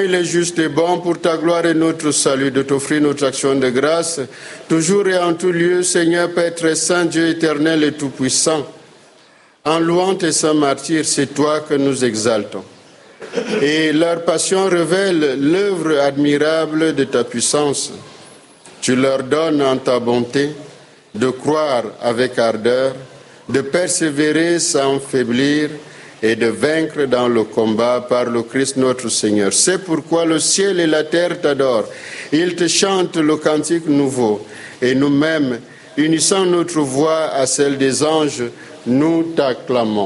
il est juste et bon pour ta gloire et notre salut de t'offrir notre action de grâce, toujours et en tout lieu, Seigneur Père très saint, Dieu éternel et tout-puissant. En louant tes saints martyrs, c'est toi que nous exaltons. Et leur passion révèle l'œuvre admirable de ta puissance. Tu leur donnes en ta bonté de croire avec ardeur, de persévérer sans faiblir et de vaincre dans le combat par le Christ notre Seigneur. C'est pourquoi le ciel et la terre t'adorent. Ils te chantent le cantique nouveau. Et nous-mêmes, unissant notre voix à celle des anges, nous t'acclamons.